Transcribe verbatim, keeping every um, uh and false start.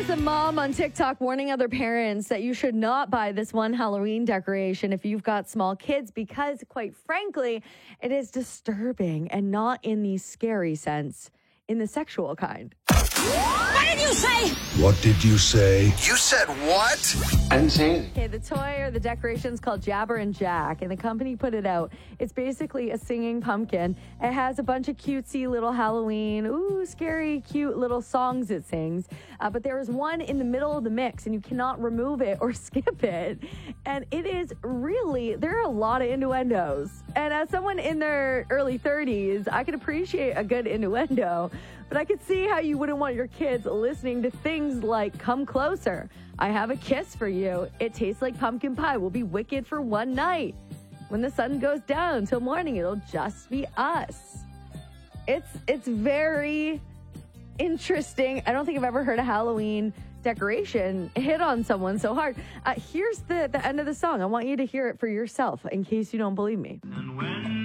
There's a mom on TikTok warning other parents that you should not buy this one Halloween decoration if you've got small kids because, quite frankly, it is disturbing and not in the scary sense, in the sexual kind. What did you say? What did you say? You said what? I didn't say anything. Okay, the toy or the decoration is called Jabber and Jack, and the company put it out. It's basically a singing pumpkin. It has a bunch of cutesy little Halloween, ooh, scary, cute little songs it sings. Uh, but there is one in the middle of the mix, and you cannot remove it or skip it. And it is really, there are a lot of innuendos. And as someone in their early thirties, I can appreciate a good innuendo. But I could see how you wouldn't want your kids listening to things like "Come Closer," "I have a kiss for you," "It tastes like pumpkin pie, we'll be wicked for one night," "When the sun goes down till morning, it'll just be us." It's it's very interesting. I don't think I've ever heard a Halloween decoration hit on someone so hard. Uh, here's the, the end of the song. I want you to hear it for yourself in case you don't believe me. And when